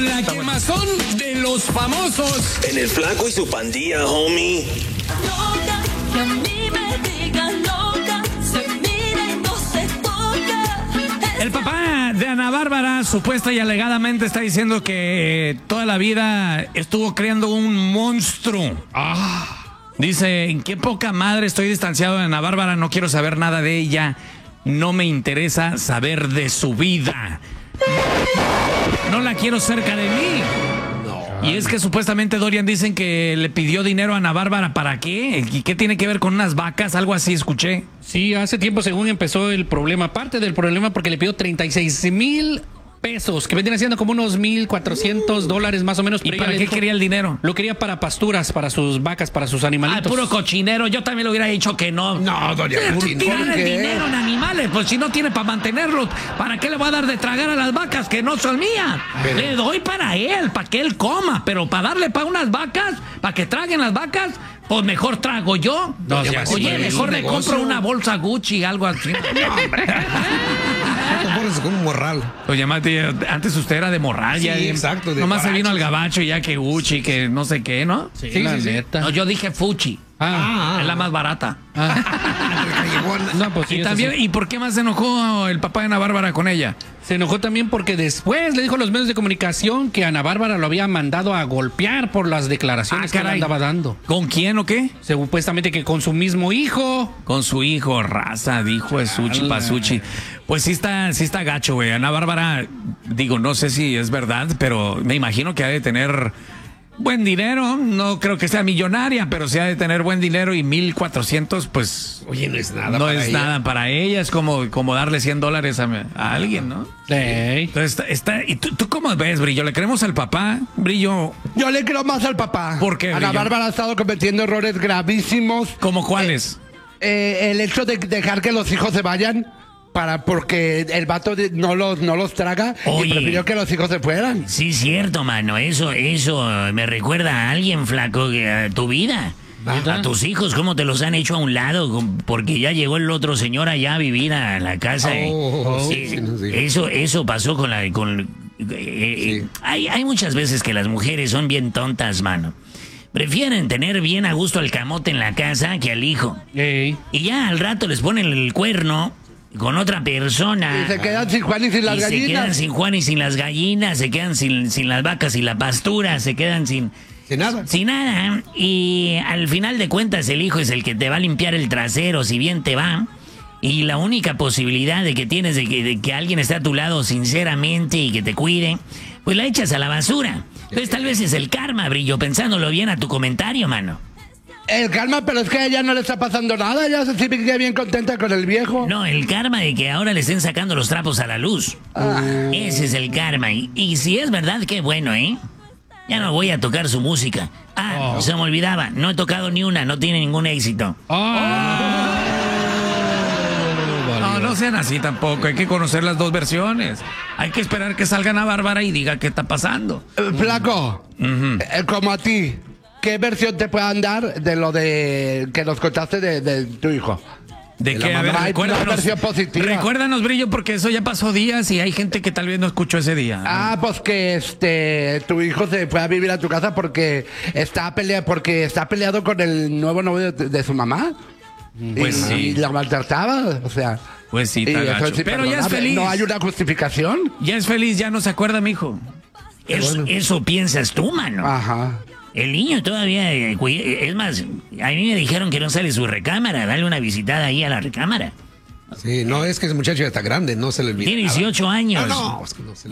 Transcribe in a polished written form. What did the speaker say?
Con la quemazón de los famosos. En el Flaco y su pandilla, homie. Loca, que a mí me digan loca, se mira y no se toca. El papá de Ana Bárbara supuesta y alegadamente está diciendo que toda la vida estuvo creando un monstruo. Dice, en qué poca madre estoy distanciado de Ana Bárbara, no quiero saber nada de ella, no me interesa saber de su vida. No la quiero cerca de mí. Y es que supuestamente Dorian dicen que le pidió dinero a Ana Bárbara, ¿para qué? ¿Y qué tiene que ver con unas vacas? Algo así escuché. Sí, hace tiempo según empezó el problema, parte del problema porque le pidió 36,000 pesos, que vendrían siendo como unos $1,400 más o menos. ¿Y para qué quería el dinero? Lo quería para pasturas, para sus vacas, para sus animalitos. Puro cochinero, yo también le hubiera dicho que no. No, Dorian. Tirar el dinero en animales, pues si no tiene para mantenerlos, ¿para qué le voy a dar de tragar a las vacas que no son mías? Le doy para él, para que él coma, pero para darle para unas vacas, para que traguen las vacas, pues mejor trago yo. No, Oye, mejor le compro una bolsa Gucci, algo así. No, hombre. Con un morral. Oye, Mati, antes usted era de morral, Sí, ya. exacto, de Nomás se guaraches. vino al gabacho ya que Gucci, que no sé qué, ¿no? Sí, la neta. No, yo dije Fuchi. Es la más barata. No, pues sí, Y eso también, sí. ¿y por qué más se enojó el papá de Ana Bárbara con ella? Se enojó también porque después le dijo a los medios de comunicación que Ana Bárbara lo había mandado a golpear por las declaraciones que le andaba dando. ¿Con quién o qué? Supuestamente que con su mismo hijo. Con su hijo, raza, dijo Esuchi Pasuchi. Pues sí está gacho, güey. Ana Bárbara, digo, no sé si es verdad, pero me imagino que ha de tener buen dinero. No creo que sea millonaria, pero sí ha de tener buen dinero y 1,400, pues. Oye, no es nada No para es ella. nada para ella, es como darle $100 a alguien, ¿no? Entonces, ¿y tú cómo ves, Brillo? ¿Le creemos al papá? Brillo, Yo le creo más al papá. ¿por qué, Ana Brillo? Bárbara ha estado cometiendo errores gravísimos. ¿cómo cuáles? El hecho de dejar que los hijos se vayan porque el vato no los traga Oye. y prefirió que los hijos se fueran. Sí, cierto, mano. Eso me recuerda a alguien, flaco, a tu vida. A tus hijos, cómo te los han hecho a un lado, porque ya llegó el otro señor allá a vivir a la casa. Sí, eso pasó con la... Hay muchas veces que las mujeres son bien tontas, mano. Prefieren tener bien a gusto al camote en la casa que al hijo. Y ya al rato les ponen el cuerno con otra persona. Y se quedan sin Juan y sin las Se quedan gallinas. sin Juan y sin las gallinas, se quedan sin las vacas y la pastura, se quedan sin nada. Sin nada. Y al final de cuentas el hijo es el que te va a limpiar el trasero, si bien te va. Y la única posibilidad de que tienes de que alguien esté a tu lado sinceramente y que te cuide, pues la echas a la basura. Entonces tal vez es el karma, Brillo, pensándolo bien a tu comentario, mano. El karma, pero es que a ella no le está pasando nada. Ella se sigue bien contenta con el viejo. No, el karma de que ahora le estén sacando los trapos a la luz. Ese es el karma. Y si es verdad, qué bueno, ¿eh? Ya no voy a tocar su música. Se me olvidaba. No he tocado ni una, no tiene ningún éxito. No sean así tampoco, hay que conocer las dos versiones. Hay que esperar que salga Ana Bárbara y diga qué está pasando. Flaco, como a ti, ¿qué versión te puedan dar de lo de que nos contaste de tu hijo? ¿De qué? A ver, Hay una recuérdanos. versión positiva. Recuérdanos, Brillo, porque eso ya pasó días y hay gente que tal vez no escuchó ese día. Pues que tu hijo se fue a vivir a tu casa porque está peleado con el nuevo novio de su mamá. Pues sí. Y la maltrataba, o sea. Pues sí, y está eso gacho. es Pero ya es imperdonable. feliz. No hay una justificación. Ya es feliz, ya no se acuerda, mijo. Eso piensas tú, mano. Ajá. El niño todavía... es más, a mí me dijeron que no sale su recámara. Dale una visitada ahí a la recámara. Sí, no, es que ese muchacho ya está grande, no se le olvida. Tiene 18 años. No, es que no se le